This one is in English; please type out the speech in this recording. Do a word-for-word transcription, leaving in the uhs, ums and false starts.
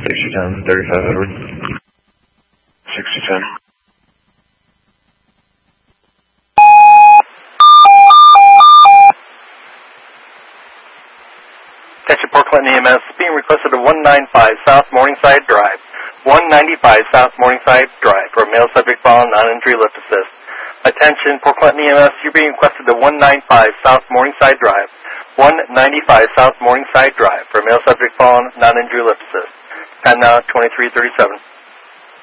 sixty ten, thirty-five Edward. sixty ten. Attention Port Clinton E M S, being requested to one ninety-five South Morningside Drive. one ninety-five South Morningside Drive for a male subject following non-injury lift assist. Attention Port Clinton E M S, you're being requested to one ninety-five South Morningside Drive. one ninety-five South Morningside Drive for a male subject following non-injury lift assist. And now twenty-three thirty-seven.